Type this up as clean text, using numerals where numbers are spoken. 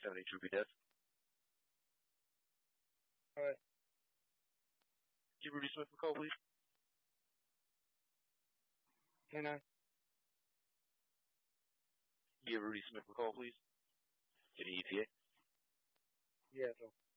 72 be death. Alright. Give Rudy Smith a call, please. Can I? Give Rudy Smith a call, please. To the ETA. Yeah, so.